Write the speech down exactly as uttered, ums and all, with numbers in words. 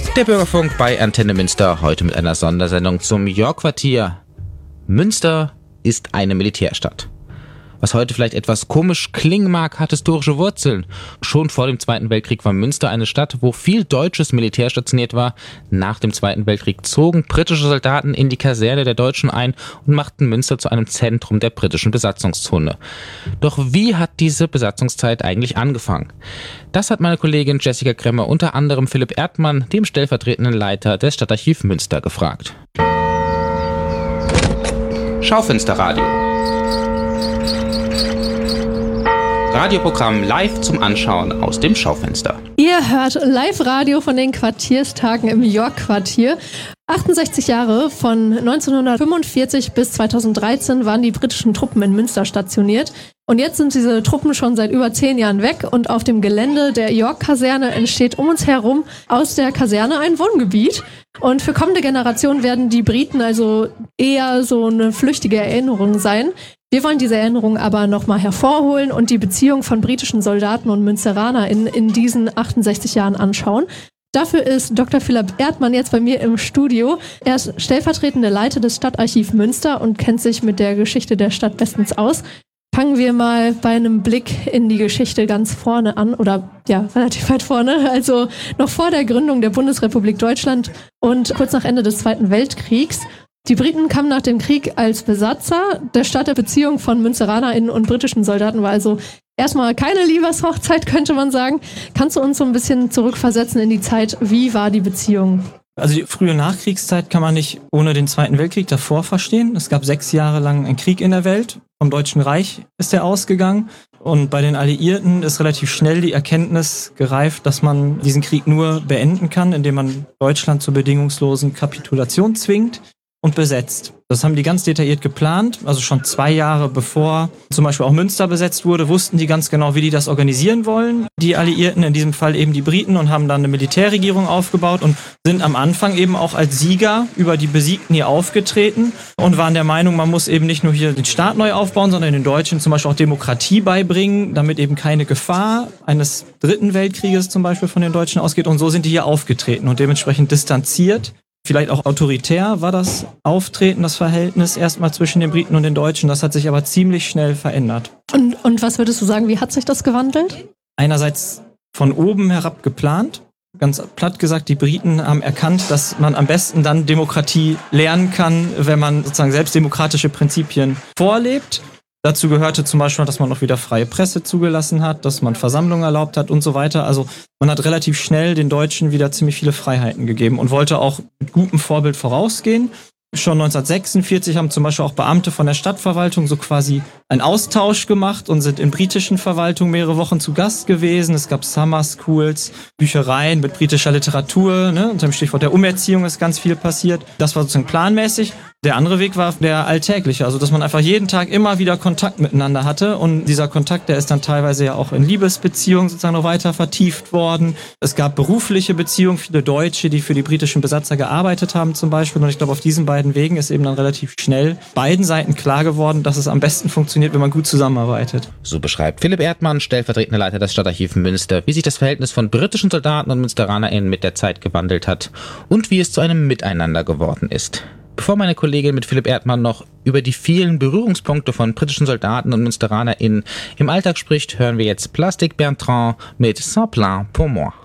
Der Bürgerfunk bei Antenne Münster, heute mit einer Sondersendung zum York-Quartier. Münster ist eine Militärstadt. Was heute vielleicht etwas komisch klingen mag, hat historische Wurzeln. Schon vor dem Zweiten Weltkrieg war Münster eine Stadt, wo viel deutsches Militär stationiert war. Nach dem Zweiten Weltkrieg zogen britische Soldaten in die Kaserne der Deutschen ein und machten Münster zu einem Zentrum der britischen Besatzungszone. Doch wie hat diese Besatzungszeit eigentlich angefangen? Das hat meine Kollegin Jessica Kremmer unter anderem Philipp Erdmann, dem stellvertretenden Leiter des Stadtarchiv Münster, gefragt. Schaufensterradio. Radioprogramm live zum Anschauen aus dem Schaufenster. Ihr hört Live-Radio von den Quartierstagen im York-Quartier. achtundsechzig Jahre, von neunzehnhundertfünfundvierzig bis zweitausenddreizehn waren die britischen Truppen in Münster stationiert. Und jetzt sind diese Truppen schon seit über zehn Jahren weg und auf dem Gelände der York-Kaserne entsteht um uns herum aus der Kaserne ein Wohngebiet. Und für kommende Generationen werden die Briten also eher so eine flüchtige Erinnerung sein. Wir wollen diese Erinnerung aber nochmal hervorholen und die Beziehung von britischen Soldaten und MünsteranerInnen in diesen achtundsechzig Jahren anschauen. Dafür ist Doktor Philipp Erdmann jetzt bei mir im Studio. Er ist stellvertretender Leiter des Stadtarchiv Münster und kennt sich mit der Geschichte der Stadt bestens aus. Fangen wir mal bei einem Blick in die Geschichte ganz vorne an, oder ja, relativ weit vorne, also noch vor der Gründung der Bundesrepublik Deutschland und kurz nach Ende des Zweiten Weltkriegs. Die Briten kamen nach dem Krieg als Besatzer. Der Start der Beziehung von MünsteranerInnen und britischen Soldaten war also erstmal keine Liebeshochzeit, könnte man sagen. Kannst du uns so ein bisschen zurückversetzen in die Zeit? Wie war die Beziehung? Also die frühe Nachkriegszeit kann man nicht ohne den Zweiten Weltkrieg davor verstehen. Es gab sechs Jahre lang einen Krieg in der Welt. Vom Deutschen Reich ist der ausgegangen. Und bei den Alliierten ist relativ schnell die Erkenntnis gereift, dass man diesen Krieg nur beenden kann, indem man Deutschland zur bedingungslosen Kapitulation zwingt und besetzt. Das haben die ganz detailliert geplant, also schon zwei Jahre bevor zum Beispiel auch Münster besetzt wurde, wussten die ganz genau, wie die das organisieren wollen. Die Alliierten, in diesem Fall eben die Briten, und haben dann eine Militärregierung aufgebaut und sind am Anfang eben auch als Sieger über die Besiegten hier aufgetreten und waren der Meinung, man muss eben nicht nur hier den Staat neu aufbauen, sondern den Deutschen zum Beispiel auch Demokratie beibringen, damit eben keine Gefahr eines dritten Weltkrieges zum Beispiel von den Deutschen ausgeht. Und so sind die hier aufgetreten und dementsprechend distanziert. Vielleicht auch autoritär war das Auftreten, das Verhältnis erstmal zwischen den Briten und den Deutschen. Das hat sich aber ziemlich schnell verändert. Und, und was würdest du sagen, wie hat sich das gewandelt? Einerseits von oben herab geplant. Ganz platt gesagt, die Briten haben erkannt, dass man am besten dann Demokratie lernen kann, wenn man sozusagen selbst demokratische Prinzipien vorlebt. Dazu gehörte zum Beispiel, dass man auch wieder freie Presse zugelassen hat, dass man Versammlungen erlaubt hat und so weiter. Also man hat relativ schnell den Deutschen wieder ziemlich viele Freiheiten gegeben und wollte auch mit gutem Vorbild vorausgehen. Schon neunzehnhundertsechsundvierzig haben zum Beispiel auch Beamte von der Stadtverwaltung so quasi einen Austausch gemacht und sind in britischen Verwaltungen mehrere Wochen zu Gast gewesen. Es gab Summer Schools, Büchereien mit britischer Literatur. Ne? Unter dem Stichwort der Umerziehung ist ganz viel passiert. Das war sozusagen planmäßig. Der andere Weg war der alltägliche, also dass man einfach jeden Tag immer wieder Kontakt miteinander hatte und dieser Kontakt, der ist dann teilweise ja auch in Liebesbeziehungen sozusagen noch weiter vertieft worden. Es gab berufliche Beziehungen, viele Deutsche, die für die britischen Besatzer gearbeitet haben zum Beispiel, und ich glaube, auf diesen beiden Wegen ist eben dann relativ schnell beiden Seiten klar geworden, dass es am besten funktioniert, wenn man gut zusammenarbeitet. So beschreibt Philipp Erdmann, stellvertretender Leiter des Stadtarchiv Münster, wie sich das Verhältnis von britischen Soldaten und MünsteranerInnen mit der Zeit gewandelt hat und wie es zu einem Miteinander geworden ist. Bevor meine Kollegin mit Philipp Erdmann noch über die vielen Berührungspunkte von britischen Soldaten und MünsteranerInnen im Alltag spricht, hören wir jetzt Plastic Bertrand mit Sans Plan pour moi.